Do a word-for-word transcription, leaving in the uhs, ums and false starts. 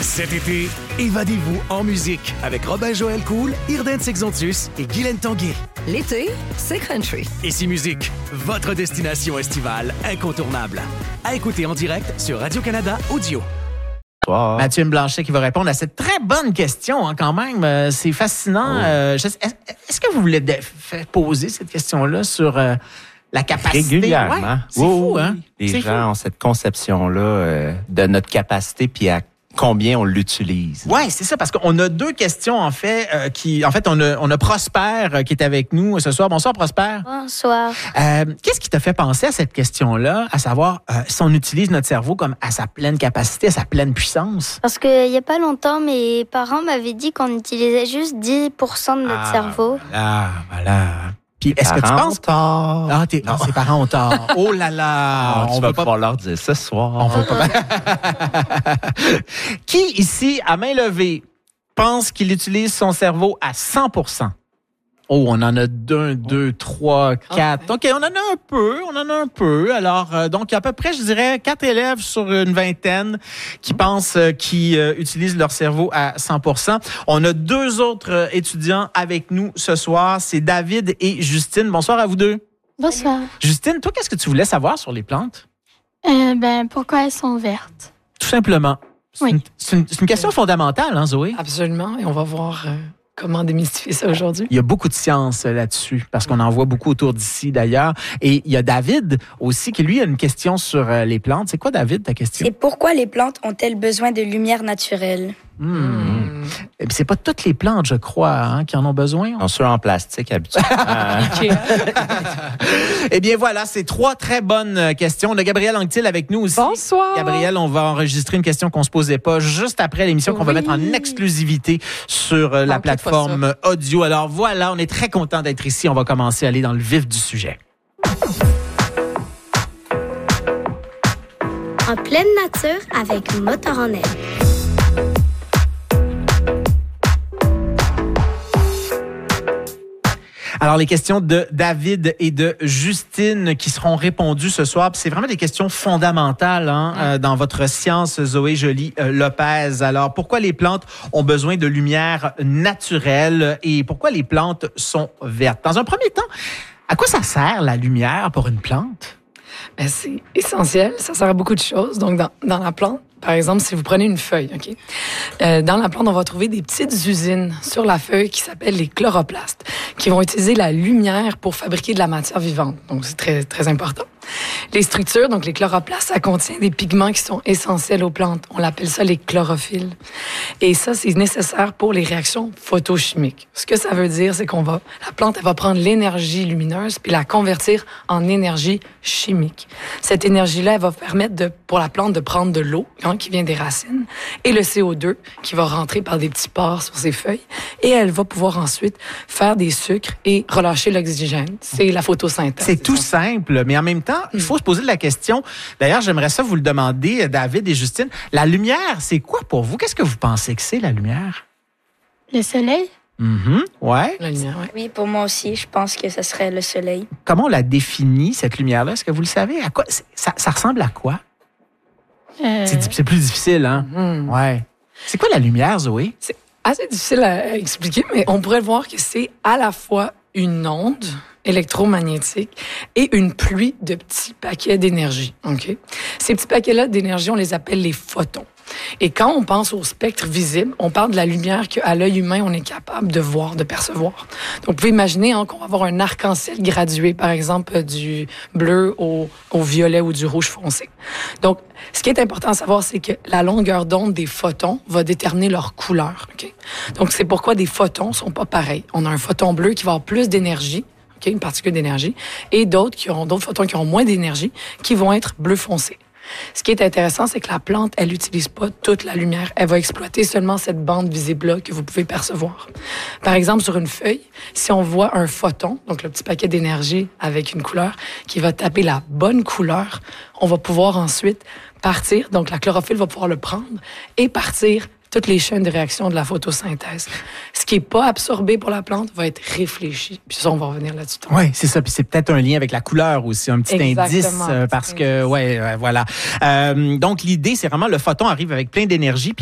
Cet été, évadez-vous en musique avec Robin-Joël Cool, Irden Sexontus et Guylaine Tanguay. L'été, c'est country. Ici Musique, votre destination estivale incontournable. À écouter en direct sur Radio-Canada Audio. Wow. Mathieu Blanchet qui va répondre à cette très bonne question, hein, quand même. Euh, c'est fascinant. Oh. Euh, je, est-ce, est-ce que vous voulez de, faire poser cette question-là sur euh, la capacité? Régulièrement. Ouais, c'est oui, fou, oui. hein? Les C'est gens fou. ont cette conception-là euh, de notre capacité puis à combien on l'utilise. Oui, c'est ça, parce qu'on a deux questions, en fait, euh, qui, en fait, on a, on a Prosper euh, qui est avec nous ce soir. Bonsoir, Prosper. Bonsoir. Euh, qu'est-ce qui t'a fait penser à cette question-là, à savoir euh, si on utilise notre cerveau comme à sa pleine capacité, à sa pleine puissance? Parce qu'il n'y a pas longtemps, mes parents m'avaient dit qu'on utilisait juste dix pour cent de notre Ah, cerveau. Voilà, voilà. Puis, est-ce que tu Parents penses... ont tort. Ah, t'es... non, ses parents ont tort. Oh là là! Ah, on tu va vas pas... pouvoir leur dire ce soir. On va pas... Qui, ici, à main levée, pense qu'il utilise son cerveau à cent pour cent? Oh, on en a deux, deux, trois, quatre. OK, on en a un peu, on en a un peu. Alors, euh, donc, il y a à peu près, je dirais, quatre élèves sur une vingtaine qui pensent euh, qu'ils euh, utilisent leur cerveau à cent pour cent. On a deux autres euh, étudiants avec nous ce soir. C'est David et Justine. Bonsoir à vous deux. Bonsoir. Justine, toi, qu'est-ce que tu voulais savoir sur les plantes? Euh, ben, pourquoi elles sont vertes? Tout simplement. C'est, Oui. une, c'est, une, c'est une question fondamentale, hein, Zoé? Absolument. Et on va voir euh, comment démystifier ça aujourd'hui. Il y a beaucoup de science là-dessus, parce qu'on en voit beaucoup autour d'ici, d'ailleurs. Et il y a David aussi, qui, lui, a une question sur euh, les plantes. C'est quoi, David, ta question? C'est pourquoi les plantes ont-elles besoin de lumière naturelle? Hmm. Hmm. Et puis, c'est pas toutes les plantes, je crois, hein, qui en ont besoin. On ceux en plastique habituellement. Eh bien, voilà, c'est trois très bonnes questions. On a Gabrielle Anctil avec nous aussi. Bonsoir. Gabrielle, on va enregistrer une question qu'on se posait pas juste après l'émission, qu'on va Oui. mettre en exclusivité sur euh, la Manquez pas plateforme audio. Alors voilà, on est très content d'être ici. On va commencer à aller dans le vif du sujet. En pleine nature avec Moteur en aile. Alors, les questions de David et de Justine qui seront répondues ce soir. Puis c'est vraiment des questions fondamentales hein, euh, dans votre science, Zoé Joly-Lopez. Alors, pourquoi les plantes ont besoin de lumière naturelle et pourquoi les plantes sont vertes? Dans un premier temps, à quoi ça sert la lumière pour une plante? Ben, c'est essentiel. Ça sert à beaucoup de choses. Donc, dans, dans la plante, par exemple, si vous prenez une feuille, OK? Euh, dans la plante, on va trouver des petites usines sur la feuille qui s'appellent les chloroplastes, qui vont utiliser la lumière pour fabriquer de la matière vivante. Donc, c'est très, très important. Les structures, donc les chloroplastes, ça contient des pigments qui sont essentiels aux plantes. On l'appelle ça les chlorophylles. Et ça, c'est nécessaire pour les réactions photochimiques. Ce que ça veut dire, c'est qu'on va, la plante, elle va prendre l'énergie lumineuse puis la convertir en énergie chimique. Cette énergie-là, elle va permettre de, pour la plante de prendre de l'eau, hein, qui vient des racines, et le C O deux qui va rentrer par des petits pores sur ses feuilles, et elle va pouvoir ensuite faire des sucres et relâcher l'oxygène. C'est la photosynthèse. C'est tout simple, mais en même temps, il faut se poser la question. D'ailleurs, j'aimerais ça vous le demander, David et Justine. La lumière, c'est quoi pour vous? Qu'est-ce que vous pensez que c'est, la lumière? Le soleil? Mm-hmm. Ouais. La lumière, ouais. Oui, pour moi aussi, je pense que ce serait le soleil. Comment on la définit, cette lumière-là? Est-ce que vous le savez? À quoi? C'est- Ça, ça ressemble à quoi? Euh, C'est, c'est plus difficile, hein? Hmm. Ouais. C'est quoi la lumière, Zoé? C'est assez difficile à expliquer, mais on pourrait voir que c'est à la fois une onde électromagnétique et une pluie de petits paquets d'énergie. OK? Ces petits paquets-là d'énergie, on les appelle les photons. Et quand on pense au spectre visible, on parle de la lumière qu'à l'œil humain, on est capable de voir, de percevoir. Donc, vous pouvez imaginer hein, qu'on va avoir un arc-en-ciel gradué, par exemple, du bleu au, au violet ou du rouge foncé. Donc, ce qui est important à savoir, c'est que la longueur d'onde des photons va déterminer leur couleur. Okay? Donc, c'est pourquoi des photons sont pas pareils. On a un photon bleu qui va avoir plus d'énergie, okay, une particule d'énergie, et d'autres qui ont d'autres photons qui ont moins d'énergie, qui vont être bleu foncé. Ce qui est intéressant, c'est que la plante, elle n'utilise pas toute la lumière. Elle va exploiter seulement cette bande visible-là que vous pouvez percevoir. Par exemple, sur une feuille, si on voit un photon, donc le petit paquet d'énergie avec une couleur, qui va taper la bonne couleur, on va pouvoir ensuite partir, donc la chlorophylle va pouvoir le prendre et partir toutes les chaînes de réaction de la photosynthèse. Ce qui n'est pas absorbé pour la plante va être réfléchi. Puis ça, on va revenir là-dessus. Oui, c'est ça. Puis c'est peut-être un lien avec la couleur aussi, un petit Exactement, indice, euh, un petit parce indice. que, ouais, ouais, voilà. Euh, donc, l'idée, c'est vraiment le photon arrive avec plein d'énergie, puis